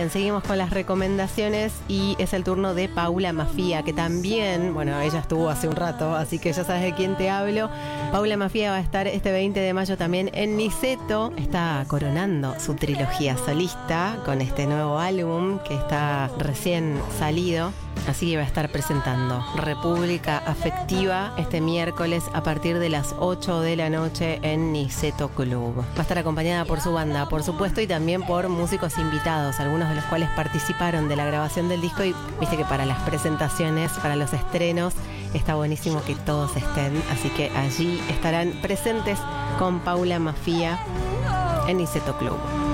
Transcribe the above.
Bien, seguimos con las recomendaciones y es el turno de Paula Mafia, que también, bueno, ella estuvo hace un rato, así que ya sabes de quién te hablo. Paula Mafia va a estar este 20 de mayo también en Niceto. Está coronando su trilogía solista con este nuevo álbum que está recién salido. Así que va a estar presentando República Afectiva este miércoles a partir de las 8 de la noche en Niceto Club. Va a estar acompañada por su banda, por supuesto, y también por músicos invitados, algunos de los cuales participaron de la grabación del disco. Y viste que para las presentaciones, para los estrenos, está buenísimo que todos estén. Así que allí estarán presentes con Paula Mafia en Niceto Club.